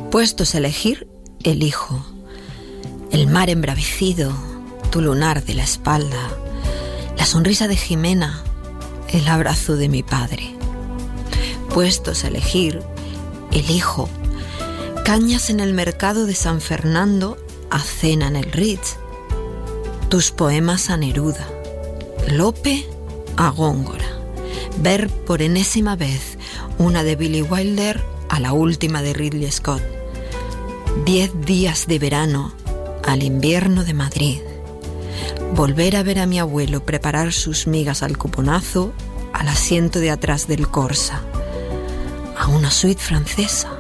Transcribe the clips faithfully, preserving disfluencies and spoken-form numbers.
Puestos a elegir, elijo. El mar embravecido, tu lunar de la espalda, la sonrisa de Jimena, el abrazo de mi padre. Puestos a elegir, elijo. Cañas en el mercado de San Fernando, a cena en el Ritz. Tus poemas a Neruda. Lope a Góngora. Ver por enésima vez una de Billy Wilder a la última de Ridley Scott. Diez días de verano al invierno de Madrid. Volver a ver a mi abuelo preparar sus migas al cuponazo al asiento de atrás del Corsa. A una suite francesa.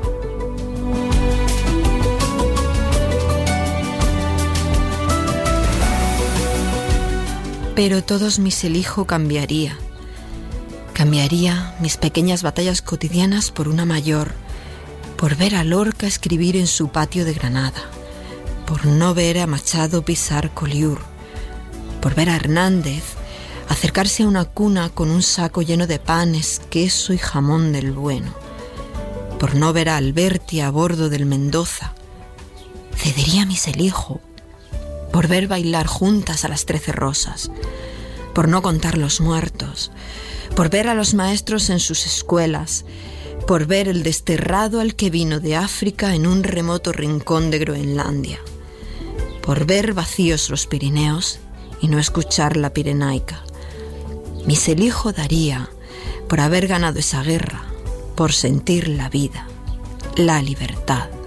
Pero todos mis elijo cambiaría. Cambiaría mis pequeñas batallas cotidianas por una mayor, por ver a Lorca escribir en su patio de Granada, por no ver a Machado pisar Collioure, por ver a Hernández acercarse a una cuna con un saco lleno de panes, queso y jamón del bueno, por no ver a Alberti a bordo del Mendoza. Cedería mis elijo, por ver bailar juntas a las trece rosas, por no contar los muertos, por ver a los maestros en sus escuelas, por ver el desterrado al que vino de África en un remoto rincón de Groenlandia, por ver vacíos los Pirineos y no escuchar la Pirenaica. Mis elijo daría por haber ganado esa guerra, por sentir la vida, la libertad.